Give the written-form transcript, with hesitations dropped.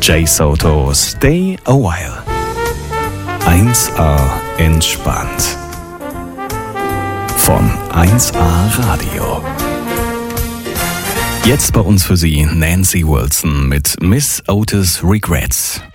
Jay Soto, Stay a While. 1A entspannt. Von 1A Radio. Jetzt bei uns für Sie Nancy Wilson mit Miss Otis Regrets.